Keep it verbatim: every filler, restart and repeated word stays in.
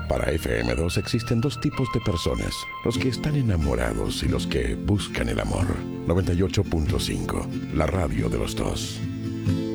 Para F M dos existen dos tipos de personas: los que están enamorados y los que buscan el amor. noventa y ocho punto cinco, la radio de los dos.